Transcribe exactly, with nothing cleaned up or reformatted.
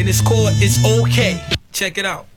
And it's called It's Okay. Check it out.